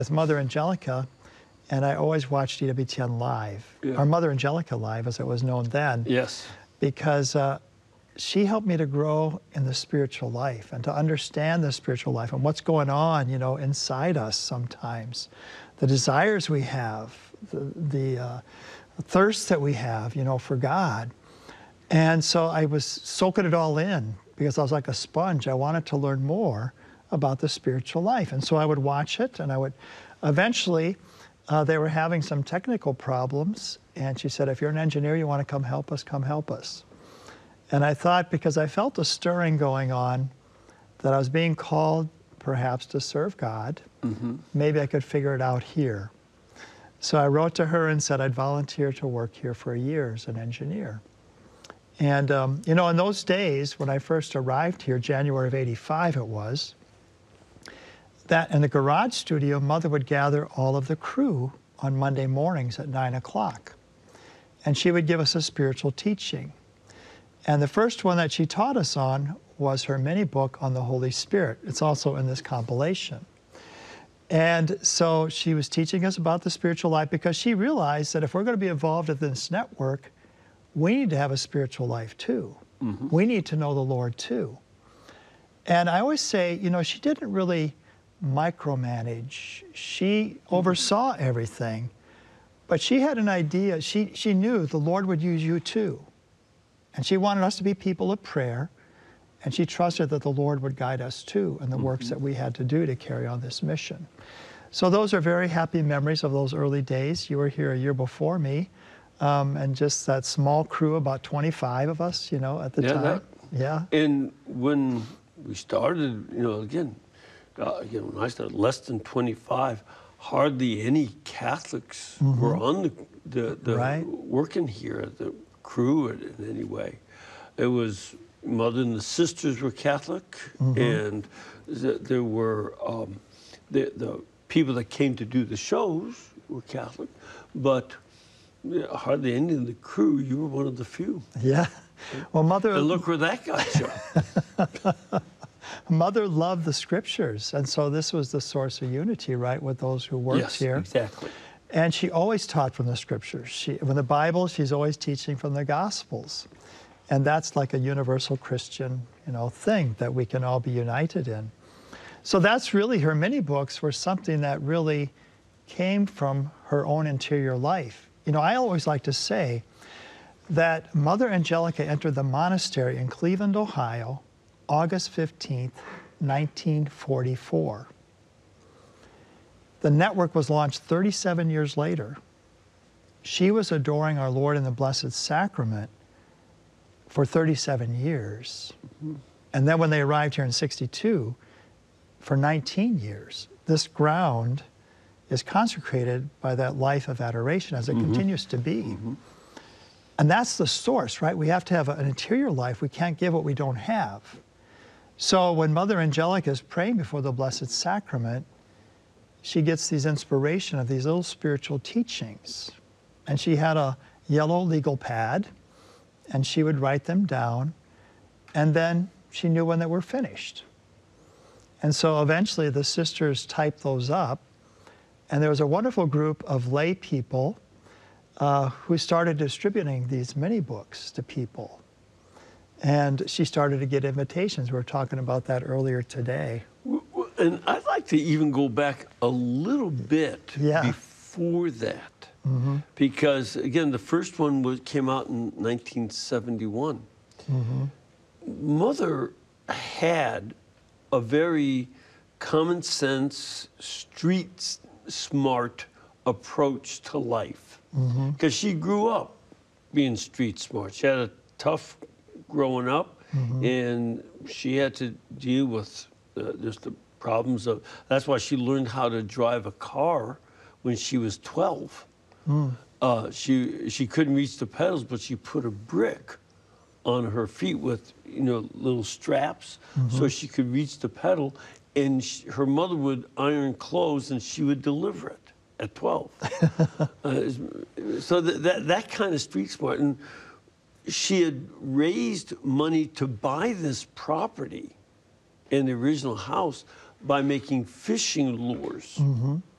with Mother Angelica, and I always watched EWTN Live, Yeah. or Mother Angelica Live, as it was known then. Yes. Because she helped me to grow in the spiritual life and to understand the spiritual life and what's going on, you know, inside us sometimes. The desires we have, the thirst that we have, you know, for God. And so I was soaking it all in because I was like a sponge. I wanted to learn more about the spiritual life. And so I would watch it, and I would eventually, they were having some technical problems. And she said, if you're an engineer, you want to come help us, come help us. And I thought, because I felt a stirring going on, that I was being called perhaps to serve God. Maybe I could figure it out here. So I wrote to her and said I'd volunteer to work here for a year as an engineer. And, you know, in those days, when I first arrived here, January of '85 it was, that in the garage studio, Mother would gather all of the crew on Monday mornings at 9 o'clock. And she would give us a spiritual teaching. And the first one that she taught us on was her mini book on the Holy Spirit. It's also in this compilation. And so she was teaching us about the spiritual life because she realized that if we're going to be involved in this network, we need to have a spiritual life too. We need to know the Lord too. And I always say, you know, she didn't really micromanage. She oversaw everything, but she had an idea. She knew the Lord would use you too. And she wanted us to be people of prayer, and she trusted that the Lord would guide us too in the works that we had to do to carry on this mission. So those are very happy memories of those early days. You were here a year before me, and just that small crew, about 25 of us, you know, at the time. And when we started, you know, again, when I started, less than 25, hardly any Catholics were on the working here at the crew in any way. It was Mother and the sisters were Catholic, and there were the people that came to do the shows were Catholic, but hardly any of the crew. You were one of the few. Yeah. Well, Mother... And look where that got you. Mother loved the scriptures, and so this was the source of unity, right, with those who worked here. Yes, exactly. And she always taught from the scriptures. From the Bible, she's always teaching from the Gospels. And that's like a universal Christian, you know, thing that we can all be united in. So that's really, her mini books were something that really came from her own interior life. You know, I always like to say that Mother Angelica entered the monastery in Cleveland, Ohio, August 15th, 1944. The network was launched 37 years later. She was adoring our Lord in the Blessed Sacrament for 37 years. And then when they arrived here in '62, for 19 years, this ground is consecrated by that life of adoration as it continues to be. And that's the source, right? We have to have an interior life. We can't give what we don't have. So when Mother Angelica is praying before the Blessed Sacrament, she gets these inspiration of these little spiritual teachings. And she had a yellow legal pad, and she would write them down, and then she knew when they were finished. And so eventually the sisters typed those up, and there was a wonderful group of lay people who started distributing these mini books to people. And she started to get invitations. We were talking about that earlier today. And I'd like to even go back a little bit before that. Because, again, the first one came out in 1971. Mother had a very common sense, street smart approach to life. Because she grew up being street smart. She had a tough growing up, and she had to deal with just the problems of, that's why she learned how to drive a car when she was 12. She couldn't reach the pedals, but she put a brick on her feet with, you know, little straps so she could reach the pedal, and her mother would iron clothes and she would deliver it at 12. So that kind of street smart. And she had raised money to buy this property in the original house by making fishing lures